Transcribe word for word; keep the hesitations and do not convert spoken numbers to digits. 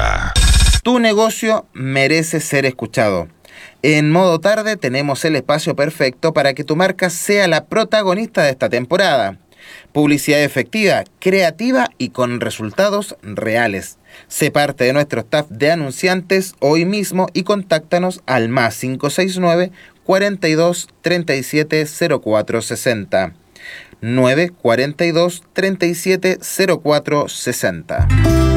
día. Tu negocio merece ser escuchado. En Modo Tarde tenemos el espacio perfecto para que tu marca sea la protagonista de esta temporada. Publicidad efectiva, creativa y con resultados reales. Sé parte de nuestro staff de anunciantes hoy mismo y contáctanos al más cinco seis nueve, cuarenta y dos, treinta y siete, cero cuatro sesenta. nueve cuarenta y dos, treinta y siete, cero cuatro sesenta.